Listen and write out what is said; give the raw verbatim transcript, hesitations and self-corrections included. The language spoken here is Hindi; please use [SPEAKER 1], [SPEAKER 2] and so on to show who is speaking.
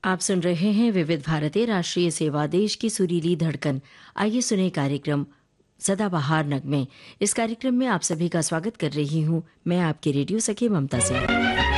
[SPEAKER 1] आप सुन रहे हैं विविध भारती राष्ट्रीय सेवा देश की सुरीली धड़कन। आइए सुने कार्यक्रम सदाबहार नगमे। इस कार्यक्रम में आप सभी का स्वागत कर रही हूँ मैं आपकी रेडियो सखी ममता सिंह।